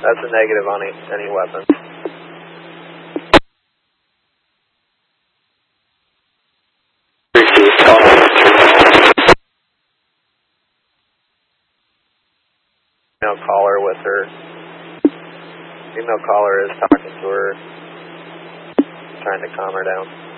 That's a negative on any weapon. Female caller with her. Female caller is talking to her, trying to calm her down.